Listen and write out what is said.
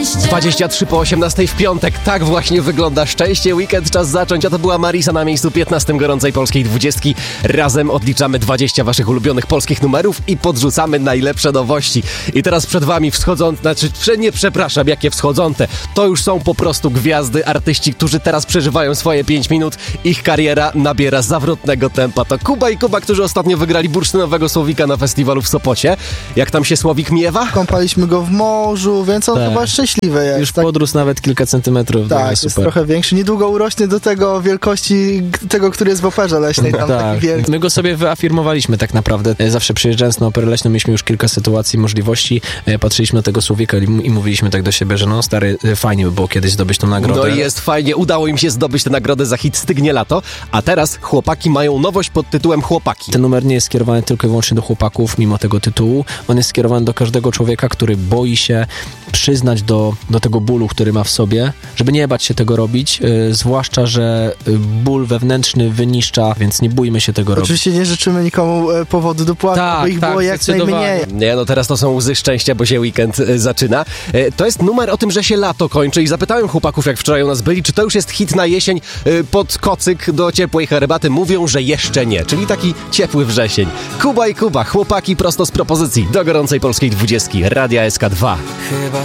23 po 18 w piątek. Tak właśnie wygląda szczęście. Weekend, czas zacząć, a to była Marisa na miejscu 15 gorącej polskiej 20. Razem odliczamy 20 waszych ulubionych polskich numerów i podrzucamy najlepsze nowości. I teraz przed wami jakie wschodzące. To już są po prostu gwiazdy, artyści, którzy teraz przeżywają swoje 5 minut. Ich kariera nabiera zawrotnego tempa. To Kuba i Kuba, którzy ostatnio wygrali bursztynowego Słowika na festiwalu w Sopocie. Jak tam się Słowik miewa? Kąpaliśmy go w morzu, więc on chyba szczęśliwy jest. Już podrósł nawet kilka centymetrów. Tak, jest super. Trochę większy. Niedługo urośnie do tego wielkości tego, który jest w operze leśnej. Tam taki wielki. My go sobie wyafirmowaliśmy tak naprawdę. Zawsze przyjeżdżając na operę leśną mieliśmy już kilka sytuacji, możliwości. Patrzyliśmy na tego Słowika i mówiliśmy tak do siebie, że no stary, fajnie by było kiedyś zdobyć tą nagrodę. No i jest fajnie. Udało im się zdobyć tę nagrodę za hit Stygnie lato. A teraz chłopaki mają nowość pod tytułem Chłopaki. Ten numer nie jest skierowany tylko i wyłącznie do chłopaków, mimo tego tytułu. On jest skierowany do każdego człowieka, który boi się przyznać do tego bólu, który ma w sobie, żeby nie bać się tego robić, zwłaszcza, że ból wewnętrzny wyniszcza, więc nie bójmy się tego robić. Oczywiście nie życzymy nikomu powodu do płaczu, by ich było jak najmniej. Nie, no teraz to są łzy szczęścia, bo się weekend zaczyna. To jest numer o tym, że się lato kończy i zapytałem chłopaków, jak wczoraj u nas byli, czy to już jest hit na jesień pod kocyk do ciepłej herbaty. Mówią, że jeszcze nie, czyli taki ciepły wrzesień. Kuba i Kuba, chłopaki prosto z propozycji do gorącej polskiej 20, Radia SK2. Chyba